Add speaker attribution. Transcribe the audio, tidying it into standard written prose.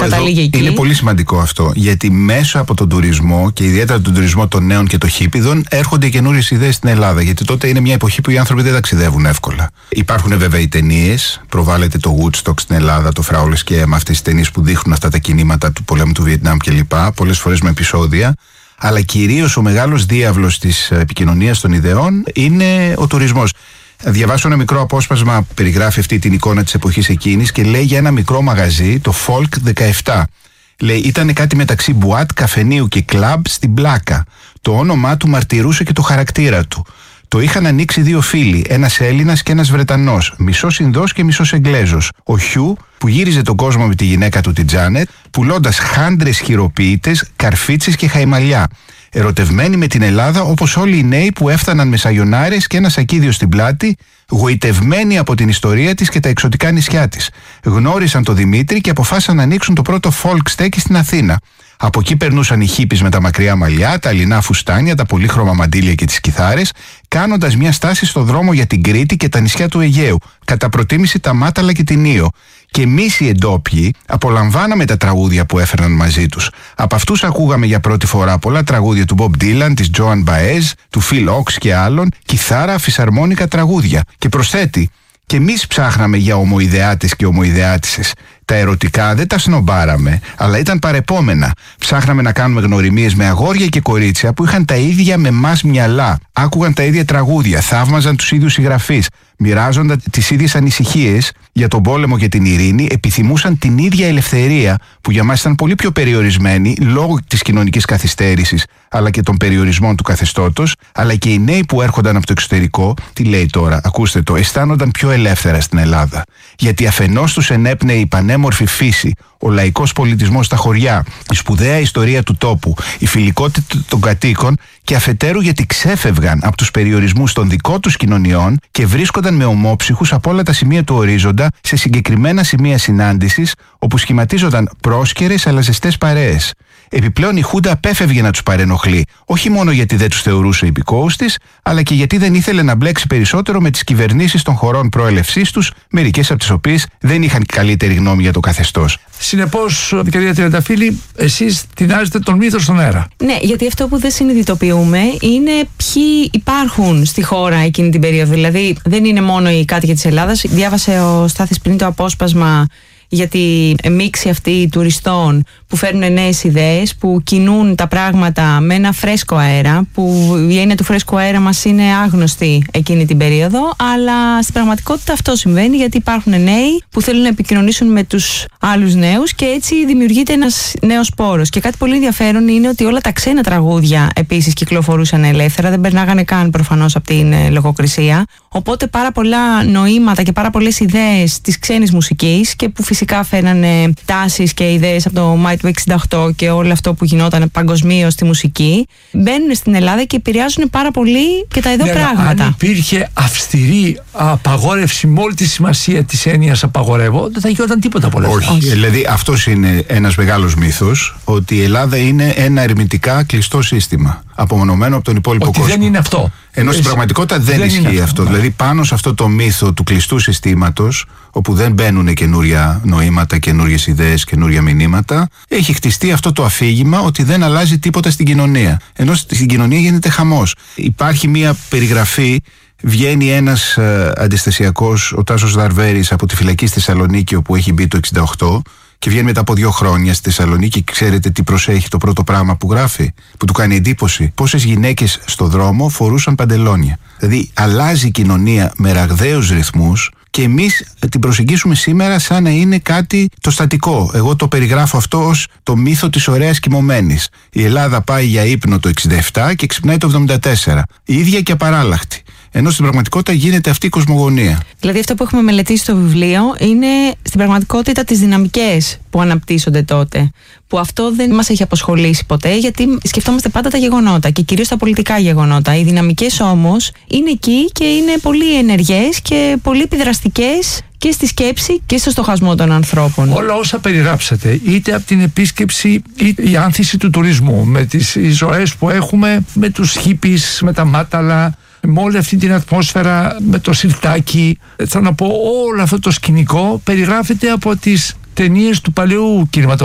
Speaker 1: καταλήγει εκεί.
Speaker 2: Είναι πολύ σημαντικό αυτό, γιατί μέσω από τον τουρισμό και ιδιαίτερα τον τουρισμό των νέων και των χίπηδων έρχονται καινούριες ιδέες στην Ελλάδα. Γιατί τότε είναι μια εποχή που οι άνθρωποι δεν ταξιδεύουν εύκολα. Υπάρχουν βέβαια οι ταινίες, προβάλλεται το Woodstock στην Ελλάδα, το Fraules και με αυτές τις ταινίες που δείχνουν αυτά τα κινήματα του πολέμου του Βιετνάμ κλπ. Πολλές φορές με επεισόδια. Αλλά κυρίως ο μεγάλος διάβλος της επικοινωνίας των ιδεών είναι ο τουρισμός. Διαβάσω ένα μικρό απόσπασμα που περιγράφει αυτή την εικόνα της εποχής εκείνης και λέει για ένα μικρό μαγαζί, το Folk 17. Λέει, ήταν κάτι μεταξύ μπουάτ, καφενείου και κλαμπ στην Πλάκα. Το όνομά του μαρτυρούσε και το χαρακτήρα του. Το είχαν ανοίξει δύο φίλοι, ένας Έλληνας και ένας Βρετανός, μισός Ινδός και μισός Εγγλέζος. Ο Χιου, που γύριζε τον κόσμο με τη γυναίκα του την Τζάνετ, πουλώντας χάντρες χειροποίητες, καρφίτσες και χαϊμαλιά. Ερωτευμένοι με την Ελλάδα όπως όλοι οι νέοι που έφταναν με σαγιονάρες και ένα σακίδιο στην πλάτη, γοητευμένοι από την ιστορία της και τα εξωτικά νησιά της. Γνώρισαν τον Δημήτρη και αποφάσισαν να ανοίξουν το πρώτο folk στέκι στην Αθήνα. Από εκεί περνούσαν οι χίπης με τα μακριά μαλλιά, τα λινά φουστάνια, τα πολύχρωμα μαντήλια και τις κιθάρες, κάνοντας μια στάση στο δρόμο για την Κρήτη και τα νησιά του Αιγαίου, κατά προτίμηση τα Μάταλα και την Ήο. Και εμείς οι εντόπιοι απολαμβάναμε τα τραγούδια που έφερναν μαζί τους. Από αυτούς ακούγαμε για πρώτη φορά πολλά τραγούδια του Bob Dylan, της Joan Baez, του Phil Ox και άλλων, κιθάρα, φυσαρμόνικα τραγούδια. Και προσθέτει, και εμείς ψάχναμε για ομοειδεάτες και ομοειδεάτισσες. Τα ερωτικά δεν τα σνομπάραμε, αλλά ήταν παρεπόμενα. Ψάχναμε να κάνουμε γνωριμίες με αγόρια και κορίτσια που είχαν τα ίδια με μας μυαλά. Άκουγαν τα ίδια τραγούδια, θαύμαζαν τους ίδιους συγγραφείς, μοιράζονταν τις ίδιες ανησυχίες για τον πόλεμο και την ειρήνη, επιθυμούσαν την ίδια ελευθερία που για μας ήταν πολύ πιο περιορισμένη λόγω της κοινωνικής καθυστέρησης αλλά και των περιορισμών του καθεστώτος, αλλά και οι νέοι που έρχονταν από το εξωτερικό, τι λέει τώρα, ακούστε το, αισθάνονταν πιο ελεύθερα στην Ελλάδα. Γιατί αφενός τους ενέπνεε η πανέμορφη φύση, ο λαϊκός πολιτισμός στα χωριά, η σπουδαία ιστορία του τόπου, η φιλικότητα των κατοίκων και αφετέρου γιατί ξέφευγαν από τους περιορισμούς των δικών τους κοινωνιών και βρίσκονταν με ομόψυχους από όλα τα σημεία του ορίζοντα σε συγκεκριμένα σημεία συνάντησης όπου σχηματίζονταν πρόσκαιρες αλλά ζεστές παρέες. Επιπλέον η Χούντα απέφευγε να τους παρενοχλεί, όχι μόνο γιατί δεν τους θεωρούσε υπηκόους της, αλλά και γιατί δεν ήθελε να μπλέξει περισσότερο με τις κυβερνήσεις των χωρών προέλευσής τους, μερικές από τις οποίες δεν είχαν καλύτερη γνώμη για το καθεστώς.
Speaker 3: Συνεπώς, κυρία Τριανταφύλλη, εσείς τεινάζετε τον μύθο στον αέρα.
Speaker 1: Ναι, γιατί αυτό που δεν συνειδητοποιούμε είναι ποιοι υπάρχουν στη χώρα εκείνη την περίοδο. Δηλαδή, δεν είναι μόνο οι κάτοικοι της Ελλάδας. Διάβασε ο Στάθης πριν το απόσπασμα για τη μίξη αυτή τουριστών που φέρνουν νέες ιδέες, που κινούν τα πράγματα με ένα φρέσκο αέρα, που η έννοια του φρέσκου αέρα μας είναι άγνωστη εκείνη την περίοδο, αλλά στην πραγματικότητα αυτό συμβαίνει γιατί υπάρχουν νέοι που θέλουν να επικοινωνήσουν με τους άλλους νέους και έτσι δημιουργείται ένας νέος πόρος. Και κάτι πολύ ενδιαφέρον είναι ότι όλα τα ξένα τραγούδια επίσης κυκλοφορούσαν ελεύθερα, δεν περνάγανε καν προφανώς από την λογοκρισία. Οπότε πάρα πολλά νοήματα και πάρα πολλές ιδέες της ξένης μουσικής και που φυσικά φέρνανε τάσεις και ιδέες από το Μάη του 68 και όλο αυτό που γινόταν παγκοσμίως στη μουσική, μπαίνουν στην Ελλάδα και επηρεάζουν πάρα πολύ και τα εδώ πράγματα.
Speaker 3: Αν υπήρχε αυστηρή απαγόρευση με όλη τη σημασία της έννοιας απαγορεύω, δεν θα γινόταν τίποτα πολλά.
Speaker 2: Όχι. Δηλαδή αυτός είναι ένας μεγάλος μύθος, ότι η Ελλάδα είναι ένα ερμητικά κλειστό σύστημα, απομονωμένο από τον υπόλοιπο κόσμο.
Speaker 3: Δεν είναι αυτό.
Speaker 2: Ενώ στην πραγματικότητα δεν ισχύει αυτό. Δηλαδή πάνω σε αυτό το μύθο του κλειστού συστήματος, όπου δεν μπαίνουν καινούρια νοήματα, καινούριες ιδέες, καινούρια μηνύματα, έχει χτιστεί αυτό το αφήγημα ότι δεν αλλάζει τίποτα στην κοινωνία. Ενώ στην κοινωνία γίνεται χαμός. Υπάρχει μια περιγραφή, βγαίνει ένας αντιστασιακός, ο Τάσος Δαρβέρης, από τη φυλακή στη Θεσσαλονίκη, όπου έχει μπει το 68. Και βγαίνει μετά από 2 χρόνια στη Θεσσαλονίκη και ξέρετε τι προσέχει το πρώτο πράγμα που γράφει, που του κάνει εντύπωση? Πόσες γυναίκες στο δρόμο φορούσαν παντελόνια. Δηλαδή αλλάζει η κοινωνία με ραγδαίους ρυθμούς και εμείς την προσεγγίσουμε σήμερα σαν να είναι κάτι το στατικό. Εγώ το περιγράφω αυτό ως το μύθο της ωραίας κοιμωμένης. Η Ελλάδα πάει για ύπνο το 67 και ξυπνάει το 74. Η ίδια και απαράλλαχτη. Ενώ στην πραγματικότητα γίνεται αυτή η κοσμογονία.
Speaker 1: Δηλαδή αυτό που έχουμε μελετήσει στο βιβλίο είναι στην πραγματικότητα τις δυναμικές που αναπτύσσονται τότε. Που αυτό δεν μας έχει απασχολήσει ποτέ, γιατί σκεφτόμαστε πάντα τα γεγονότα και κυρίως τα πολιτικά γεγονότα. Οι δυναμικές όμως είναι εκεί και είναι πολύ ενεργές και πολύ επιδραστικές και στη σκέψη και στο στοχασμό των ανθρώπων.
Speaker 3: Όλα όσα περιγράψατε, είτε από την επίσκεψη είτε η άνθηση του τουρισμού, με τις ζωές που έχουμε, με τους χίπης, με τα μάταλα, με όλη αυτή την ατμόσφαιρα, με το σιρτάκι, θέλω να πω, όλο αυτό το σκηνικό περιγράφεται από τις ταινίες του παλαιού κινηματογράφου.